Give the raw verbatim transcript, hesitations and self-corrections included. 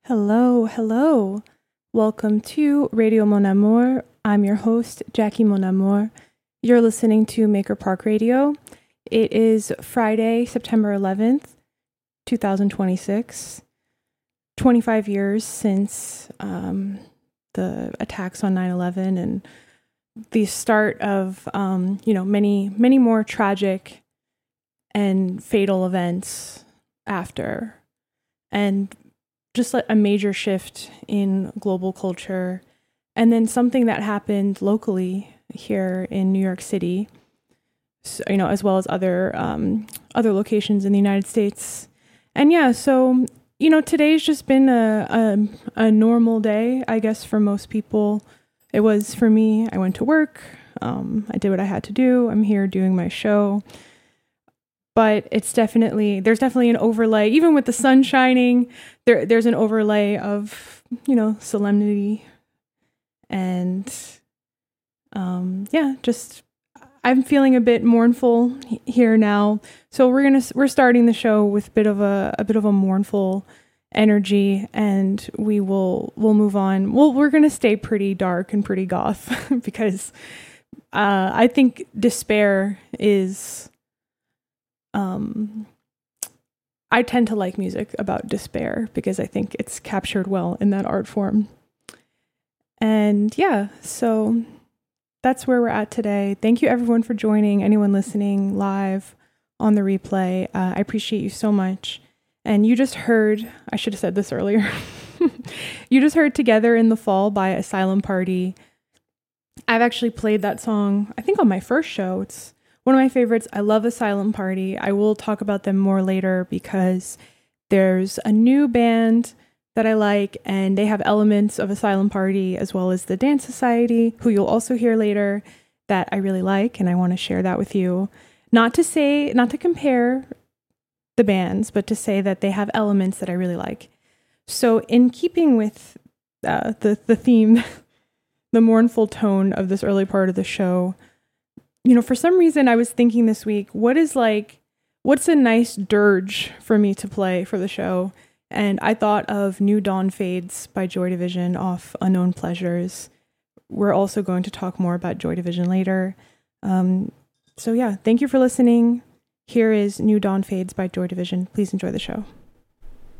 Hello, hello. Welcome to Radio Mon Amour. I'm your host, Jackie Mon Amour. You're listening to Maker Park Radio. It is Friday, September eleventh, twenty twenty-six. twenty-five years since um, the attacks on nine eleven and the start of, um, you know, many, many more tragic and fatal events after. And just like a major shift in global culture, and then something that happened locally here in New York City, so, you know, as well as other um, other locations in the United States. And yeah, so you know, today's just been a, a a normal day, I guess, for most people. It was for me. I went to work. Um, I did what I had to do. I'm here doing my show. But it's definitely, there's definitely an overlay, even with the sun shining, there there's an overlay of, you know, solemnity. And um, yeah, just, I'm feeling a bit mournful here now. So we're going to, we're starting the show with a bit of a, a bit of a mournful energy, and we will, we'll move on. Well, we're going to stay pretty dark and pretty goth because uh, I think despair is... Um, I tend to like music about despair because I think it's captured well in that art form. And yeah, so that's where we're at today. Thank you everyone for joining, anyone listening live on the replay. Uh, I appreciate you so much. And you just heard, I should have said this earlier, you just heard Together in the Fall by Asylum Party. I've actually played that song, I think on my first show. It's one of my favorites. I love Asylum Party. I will talk about them more later because there's a new band that I like, and they have elements of Asylum Party as well as the Dance Society, who you'll also hear later, that I really like, and I want to share that with you. Not to say, not to compare the bands, but to say that they have elements that I really like. So in keeping with uh, the, the theme, the mournful tone of this early part of the show, you know, for some reason I was thinking this week, what is like, what's a nice dirge for me to play for the show? And I thought of New Dawn Fades by Joy Division off Unknown Pleasures. We're also going to talk more about Joy Division later. Um, so yeah, thank you for listening. Here is New Dawn Fades by Joy Division. Please enjoy the show.